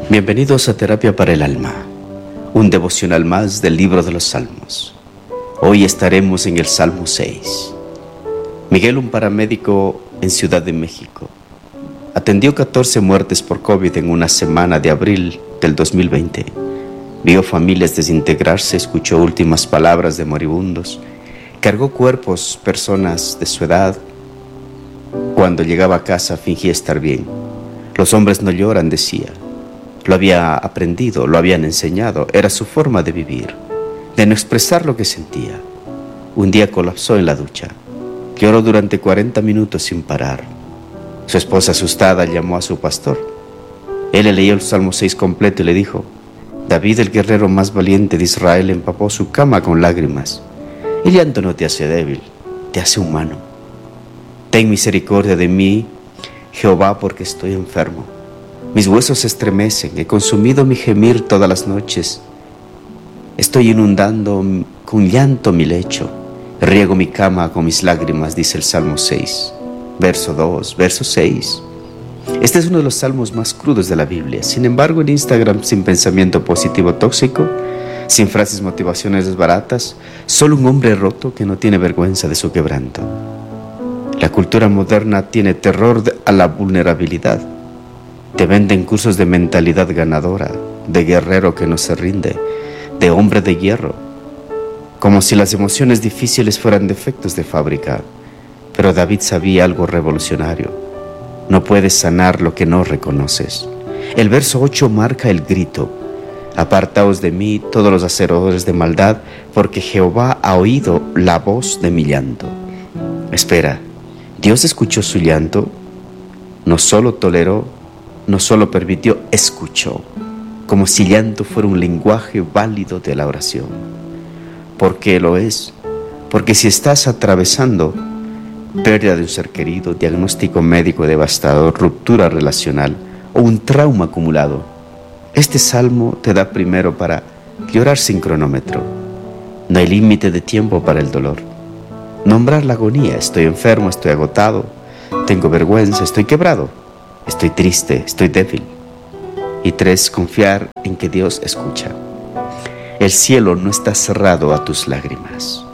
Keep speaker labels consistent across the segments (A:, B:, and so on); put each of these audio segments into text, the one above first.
A: Bienvenidos a Terapia para el Alma, un devocional más del libro de los Salmos. Hoy estaremos en el Salmo 6. Miguel, un paramédico en Ciudad de México, atendió 14 muertes por COVID en una semana de abril del 2020. Vio familias desintegrarse, escuchó últimas palabras de moribundos, cargó cuerpos, personas de su edad. Cuando llegaba a casa fingía estar bien. Los hombres no lloran, decía. Lo había aprendido, lo habían enseñado, era su forma de vivir, de no expresar lo que sentía. Un día colapsó en la ducha, lloró durante 40 minutos sin parar. Su esposa, asustada, llamó a su pastor. Él le leyó el Salmo 6 completo y le dijo: David, el guerrero más valiente de Israel, empapó su cama con lágrimas. El llanto no te hace débil, te hace humano. Ten misericordia de mí, Jehová, porque estoy enfermo. Mis huesos se estremecen, he consumido mi gemir todas las noches. Estoy inundando con llanto mi lecho, riego mi cama con mis lágrimas, dice el Salmo 6, verso 2, verso 6. Este es uno de los salmos más crudos de la Biblia. Sin embargo, en Instagram, sin pensamiento positivo tóxico, sin frases motivacionales baratas, solo un hombre roto que no tiene vergüenza de su quebranto. La cultura moderna tiene terror a la vulnerabilidad. Te venden cursos de mentalidad ganadora, de guerrero que no se rinde, de hombre de hierro, como si las emociones difíciles fueran defectos de fábrica. Pero David sabía algo revolucionario: no puedes sanar lo que no reconoces. El verso 8 marca el grito: apartaos de mí todos los hacedores de maldad, porque Jehová ha oído la voz de mi llanto. Espera, ¿Dios escuchó su llanto? No solo toleró, no solo permitió, escuchó, como si llanto fuera un lenguaje válido de la oración. ¿Por qué lo es? Porque si estás atravesando pérdida de un ser querido, diagnóstico médico devastador, ruptura relacional o un trauma acumulado, este salmo te da primero para llorar sin cronómetro. No hay límite de tiempo para el dolor. Nombrar la agonía: estoy enfermo, estoy agotado, tengo vergüenza, estoy quebrado, estoy triste, estoy débil. Y 3, confiar en que Dios escucha. El cielo no está cerrado a tus lágrimas.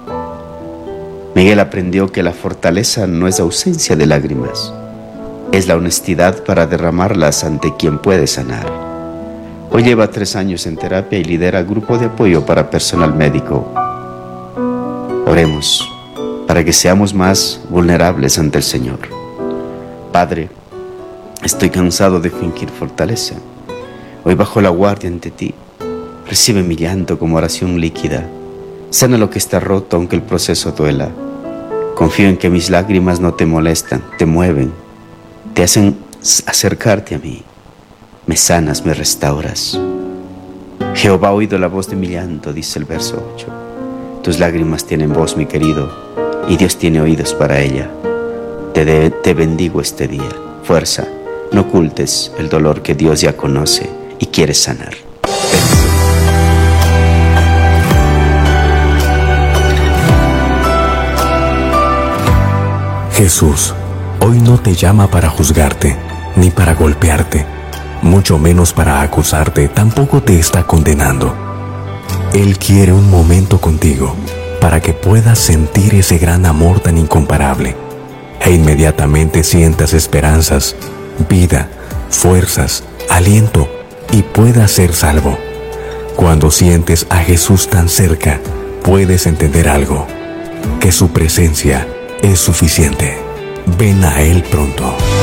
A: Miguel aprendió que la fortaleza no es ausencia de lágrimas, es la honestidad para derramarlas ante quien puede sanar. Hoy lleva 3 años en terapia y lidera grupo de apoyo para personal médico. Oremos para que seamos más vulnerables ante el Señor. Padre, estoy cansado de fingir fortaleza. Hoy bajo la guardia ante ti. Recibe mi llanto como oración líquida. Sana lo que está roto aunque el proceso duela. Confío en que mis lágrimas no te molestan, te mueven, te hacen acercarte a mí. Me sanas, me restauras. Jehová ha oído la voz de mi llanto, dice el verso 8. Tus lágrimas tienen voz, mi querido, y Dios tiene oídos para ella. Te bendigo este día. Fuerza, no ocultes el dolor que Dios ya conoce y quiere sanar.
B: Jesús hoy no te llama para juzgarte, ni para golpearte, mucho menos para acusarte, tampoco te está condenando. Él quiere un momento contigo para que puedas sentir ese gran amor tan incomparable e inmediatamente sientas esperanzas, vida, fuerzas, aliento y puedas ser salvo. Cuando sientes a Jesús tan cerca, puedes entender algo: que su presencia es suficiente. Ven a Él pronto.